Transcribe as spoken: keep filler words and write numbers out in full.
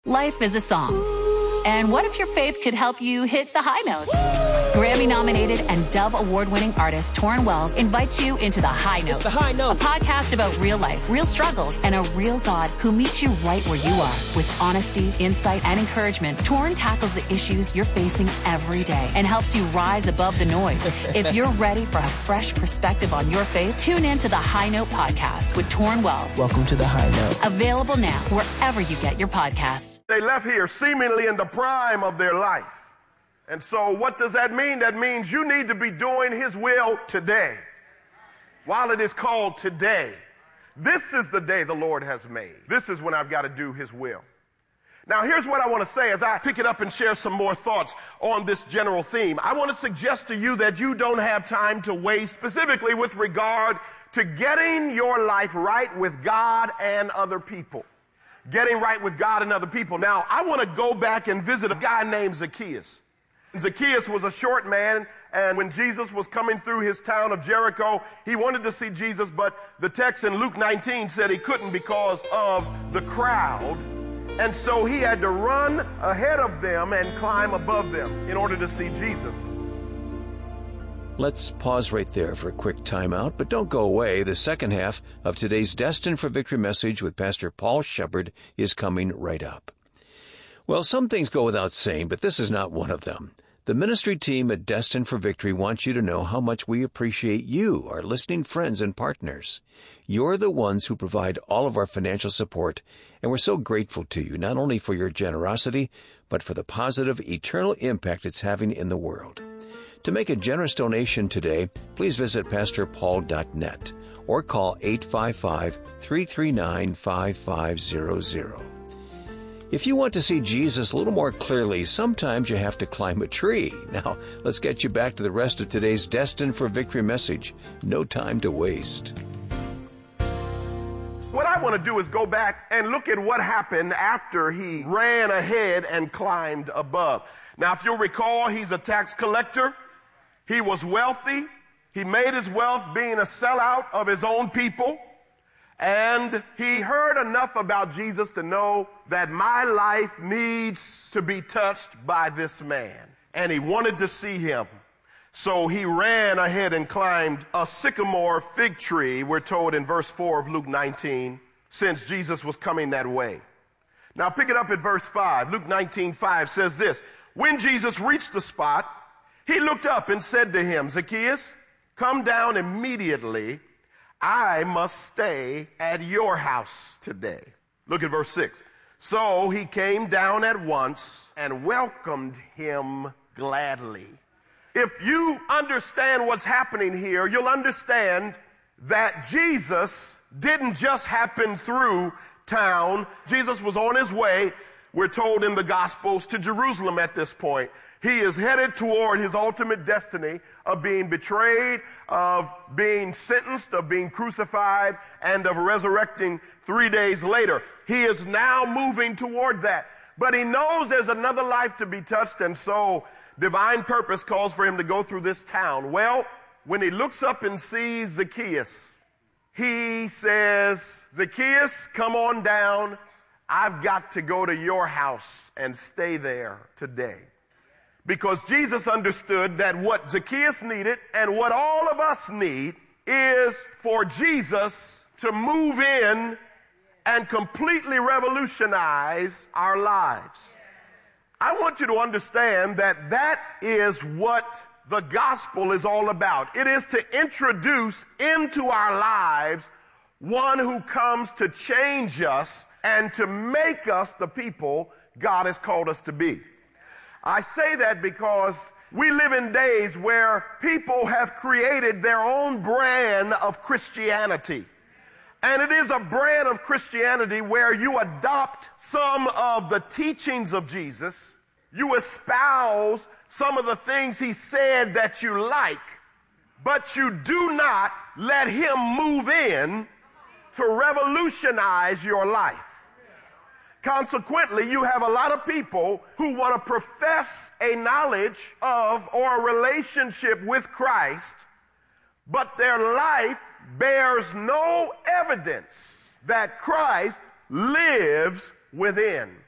Life is a song. And what if your faith could help you hit the high notes? Grammy-nominated and Dove Award-winning artist Torrin Wells invites you into The High Note. It's The High Note. A podcast about real life, real struggles, and a real God who meets you right where you are. With honesty, insight, and encouragement, Torrin tackles the issues you're facing every day and helps you rise above the noise. If you're ready for a fresh perspective on your faith, tune in to The High Note podcast with Torrin Wells. Welcome to The High Note. Available now wherever you get your podcasts. They left here seemingly in the prime of their life. And so what does that mean? That means you need to be doing his will today. While it is called today. This is the day the Lord has made. This is when I've got to do his will. Now, here's what I want to say as I pick it up and share some more thoughts on this general theme. I want to suggest to you that you don't have time to waste, specifically with regard to getting your life right with God and other people. Getting right with God and other people. Now, I want to go back and visit a guy named Zacchaeus. Zacchaeus was a short man, and when Jesus was coming through his town of Jericho, he wanted to see Jesus, but the text in Luke nineteen said he couldn't because of the crowd, and so he had to run ahead of them and climb above them in order to see Jesus. Let's pause right there for a quick timeout, but don't go away. The second half of today's Destined for Victory message with Pastor Paul Shepard is coming right up. Well, some things go without saying, but this is not one of them. The ministry team at Destined for Victory wants you to know how much we appreciate you, our listening friends and partners. You're the ones who provide all of our financial support, and we're so grateful to you, not only for your generosity, but for the positive, eternal impact it's having in the world. To make a generous donation today, please visit pastor paul dot net or call eight five five, three three nine, five five zero zero. If you want to see Jesus a little more clearly, sometimes you have to climb a tree. Now, let's get you back to the rest of today's Destined for Victory message. No time to waste. What I want to do is go back and look at what happened after he ran ahead and climbed above. Now, if you'll recall, he's a tax collector. He was wealthy. He made his wealth being a sellout of his own people. And he heard enough about Jesus to know that my life needs to be touched by this man. And he wanted to see him. So he ran ahead and climbed a sycamore fig tree, we're told in verse four of Luke nineteen, since Jesus was coming that way. Now pick it up at verse five. Luke nineteen five says this: when Jesus reached the spot, he looked up and said to him, Zacchaeus, come down immediately. I must stay at your house today. Look at verse six. So he came down at once and welcomed him gladly. If you understand what's happening here, you'll understand that Jesus didn't just happen through town. Jesus was on his way, we're told in the Gospels, to Jerusalem at this point. He is headed toward his ultimate destiny of being betrayed, of being sentenced, of being crucified, and of resurrecting three days later. He is now moving toward that. But he knows there's another life to be touched, and so divine purpose calls for him to go through this town. Well, when he looks up and sees Zacchaeus, he says, Zacchaeus, come on down. I've got to go to your house and stay there today. Because Jesus understood that what Zacchaeus needed and what all of us need is for Jesus to move in and completely revolutionize our lives. I want you to understand that that is what the gospel is all about. It is to introduce into our lives one who comes to change us and to make us the people God has called us to be. I say that because we live in days where people have created their own brand of Christianity. And it is a brand of Christianity where you adopt some of the teachings of Jesus, you espouse some of the things he said that you like, but you do not let him move in to revolutionize your life. Consequently, you have a lot of people who want to profess a knowledge of or a relationship with Christ, but their life bears no evidence that Christ lives within.